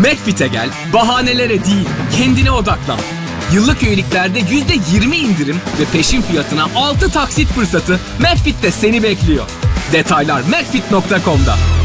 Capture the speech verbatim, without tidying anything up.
McFit'e gel, bahanelere değil, kendine odaklan. Yıllık üyeliklerde yüzde yirmi indirim ve peşin fiyatına altı taksit fırsatı McFit'te seni bekliyor. Detaylar macfit nokta com'da.